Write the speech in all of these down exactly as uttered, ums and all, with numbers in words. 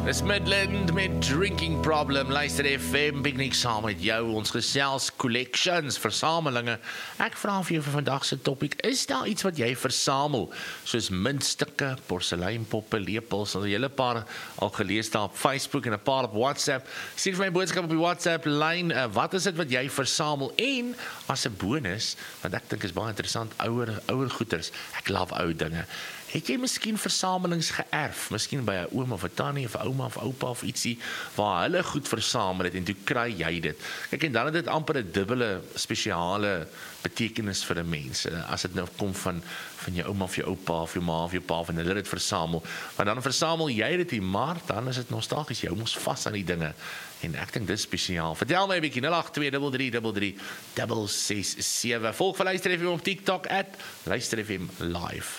Dis Midland met Drinking Problem. Luister F M, piknik saam met jou. Ons gesels collections, versamelinge. Ek vra vir jou vir vandag se topic, is daar iets wat jy versamel? Soos muntstukke, porseleinpoppe, lepels, al 'n hele paar al gelees daar op Facebook en 'n paar op WhatsApp. Stuur vir my boodskap op die WhatsApp lyn, uh, wat is dit wat jy versamel? En as 'n bonus, want ek dink is baie interessant, ouer ouer goeders. Ek love ou dinge. Het jy miskien versamelings geërf, miskien by 'n oom of 'n tannie of 'n ouma of oupa of ietsie, waar hulle goed versamel het en toe kry jy dit. Kyk, en dan het dit amper 'n dubbele spesiale betekenis vir 'n mens, as dit nou kom van, van jou ouma of jou oupa of jou ma of jou pa, van hulle dit versamel, want dan versamel jy dit nie, maar dan is dit nostalgies, jy hou mos vas aan die dinge, en ek dink dit is spesiaal. Vertel my 'n bietjie, nul agt twee drie drie drie drie ses ses sewe. Volg vir Luister F M op TikTok, at Luister F M Live.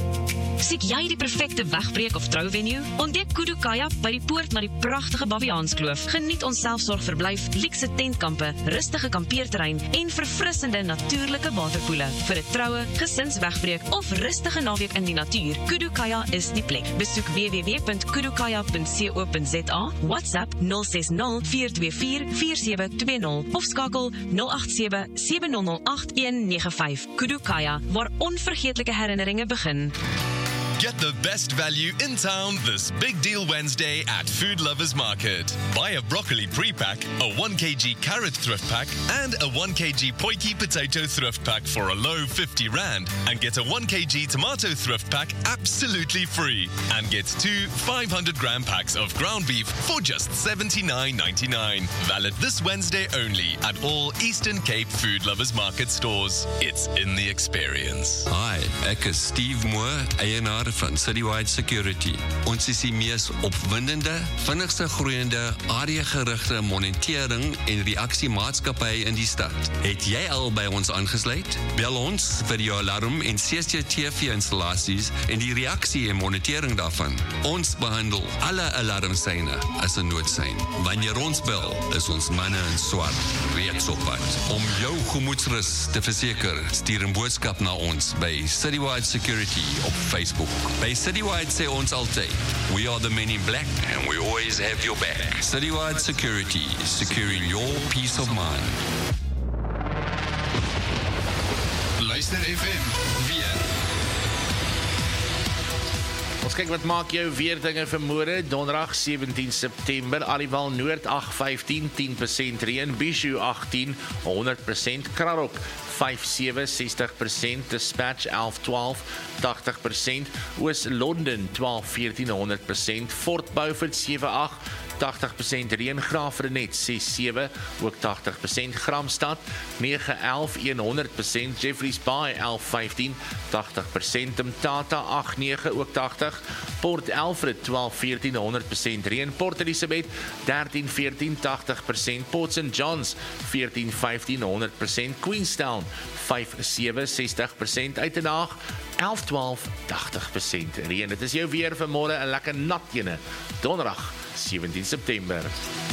Siek jy die perfekte wegbreek of trouvenue? Ontdek Kudu Kayak by die poort na die pragtige Baviaanskloof. Geniet ons selfsorgverblyf, luukse tentkampe, rustige kampeerterrein en verfrissende natuurlike waterpoele. Vir 'n troue, gesinswegbreek of rustige naweek in die natuur, Kudu Kayak is die plek. Besoek w w w punt kudu kayak punt co punt za, WhatsApp nul ses nul vier twee vier vier sewe twee nul of skakel nul agt sewe sewe nul nul agt een nege vyf. Kudu Kayak, waar onvergeetlike herinneringe begin. Get the best value in town this Big Deal Wednesday at Food Lovers Market. Buy a broccoli pre-pack, a one kilogram carrot thrift pack, and a one kilogram poiki potato thrift pack for a low fifty rand, and get a one kilogram tomato thrift pack absolutely free, and get two five hundred gram packs of ground beef for just seventy-nine ninety-nine. Valid this Wednesday only at all Eastern Cape Food Lovers Market stores. It's in the experience. Hi, ek is Steve Moore, eienaar van Citywide Security. Ons is die mees opwindende, vinnigste groeiende, areagerigte monitering en reaksiemaatskappy in die stad. Het jy al by ons aangesluit? Bel ons vir jou alarm en C C T V-installasies en die reaksie en monitering daarvan. Ons behandel alle alarmsyne as 'n noodsein. Wanneer ons bel, is ons manne in swart reeds op pad. Om jou gemoedsrus te verseker, stuur 'n boodskap na ons by Citywide Security op Facebook. By Citywide sê ons altyd, we are the men in black and we always have your back. Citywide Security, securing your peace of mind. Luister F M, weer. Ons kyk wat maak jou weer dinge vir môre, donderdag sewentien September, Aliwal Noord agt vyftien, tien persent reën, Bishu agttien, honderd persent, Krarok vyf sewe, sestig persent, Dispatch elf twaalf, tagtig persent, Oos-London twaalf veertien, honderd persent, Fort Beaufort sewe agt, tagtig persent reën, Graafrenet ses sewe, ook tagtig persent, Gramstad nege elf, honderd persent, Jeffreys Bay elf vyftien, tagtig persent, Mtata agt nege, ook tagtig, Port Alfred twaalf veertien, honderd persent reën, Port Elizabeth dertien veertien, tagtig persent, Port Saint John's veertien vyftien, honderd persent, Queenstown vyf sewe, sestig persent, Uitenhaag elf twaalf, tagtig persent reën. Dit is jou weer vir môre, 'n lekker nat ene, donderdag sewentien September.